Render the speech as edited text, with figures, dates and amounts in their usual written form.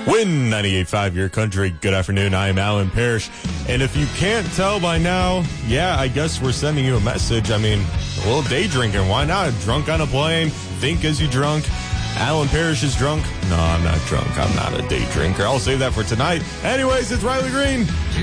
Win 98.5 Your Country. Good afternoon. I am Alan Parrish. And if you can't tell by now, yeah, I guess we're sending you a message. I mean, a little day drinking. Why not? Drunk on a plane. Think as you drunk. Alan Parrish is drunk. No, I'm not drunk. I'm not a day drinker. I'll save that for tonight. Anyways, it's Riley Green.